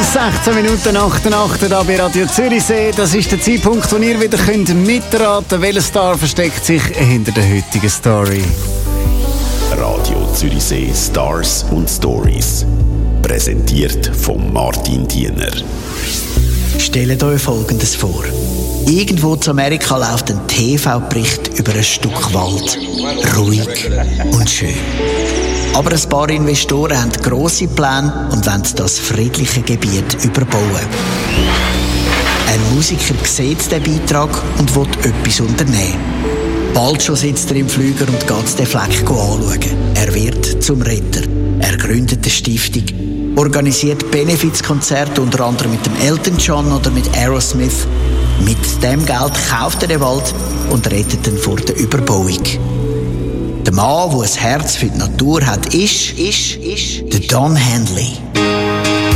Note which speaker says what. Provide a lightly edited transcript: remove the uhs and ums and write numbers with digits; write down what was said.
Speaker 1: 16 Minuten nach der Nacht hier bei Radio Zürichsee. Das ist der Zeitpunkt, wo ihr wieder mitraten könnt, welcher Star versteckt sich hinter der heutigen Story.
Speaker 2: Radio Zürichsee Stars und Stories. Präsentiert von Martin Diener.
Speaker 3: Stellt euch Folgendes vor. Irgendwo in Amerika läuft ein TV-Bericht über ein Stück Wald. Ruhig und schön. Aber ein paar Investoren haben grosse Pläne und wollen das friedliche Gebiet überbauen. Ein Musiker sieht den Beitrag und will etwas unternehmen. Bald schon sitzt er im Flüger und geht den Fleck anschauen. Er wird zum Retter. Er gründet eine Stiftung, organisiert Benefizkonzerte unter anderem mit dem Elton John oder mit Aerosmith. Mit dem Geld kauft er den Wald und rettet ihn vor der Überbauung. Der Mann, der ein Herz für die Natur hat, ist der Don Henley.